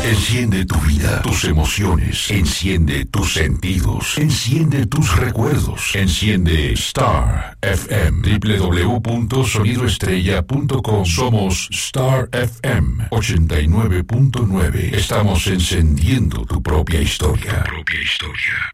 Enciende tu vida, tus emociones. Enciende tus sentidos. Enciende tus recuerdos. Enciende Star FM. www.sonidoestrella.com. Somos Star FM 89.9. Estamos encendiendo tu propia historia. Tu propia historia.